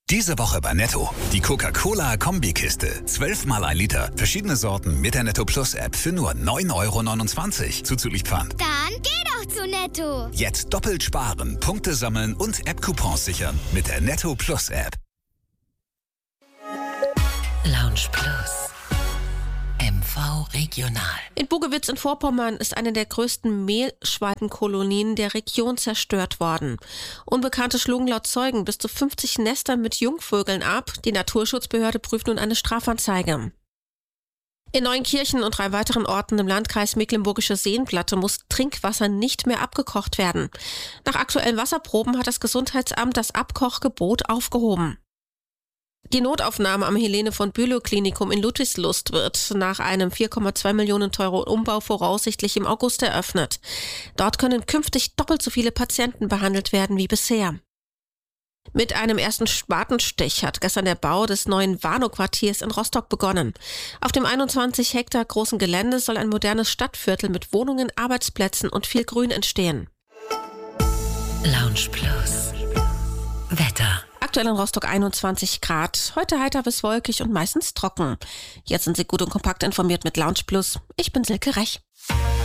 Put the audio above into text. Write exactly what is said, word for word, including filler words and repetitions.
Diese Woche bei Netto. Die Coca-Cola-Kombikiste. zwölf mal ein Liter. Verschiedene Sorten mit der Netto Plus App für nur neun Euro neunundzwanzig. Zuzüglich Pfand. Dann geh doch zu Netto. Jetzt doppelt sparen, Punkte sammeln und App-Coupons sichern mit der Netto Plus App. Lounge Plus. M V Regional. In Bugewitz in Vorpommern ist eine der größten Mehlschwalbenkolonien der Region zerstört worden. Unbekannte schlugen laut Zeugen bis zu fünfzig Nester mit Jungvögeln ab. Die Naturschutzbehörde prüft nun eine Strafanzeige. In Neuenkirchen und drei weiteren Orten im Landkreis Mecklenburgische Seenplatte muss Trinkwasser nicht mehr abgekocht werden. Nach aktuellen Wasserproben hat das Gesundheitsamt das Abkochgebot aufgehoben. Die Notaufnahme am Helene von Bülow Klinikum in Ludwigslust wird nach einem vier Komma zwei Millionen Euro Umbau voraussichtlich im August eröffnet. Dort können künftig doppelt so viele Patienten behandelt werden wie bisher. Mit einem ersten Spatenstich hat gestern der Bau des neuen Warnow-Quartiers in Rostock begonnen. Auf dem einundzwanzig Hektar großen Gelände soll ein modernes Stadtviertel mit Wohnungen, Arbeitsplätzen und viel Grün entstehen. Lounge Plus. Wetter. Aktuell in Rostock einundzwanzig Grad. Heute heiter bis wolkig und meistens trocken. Jetzt sind Sie gut und kompakt informiert mit Lounge Plus. Ich bin Silke Rech.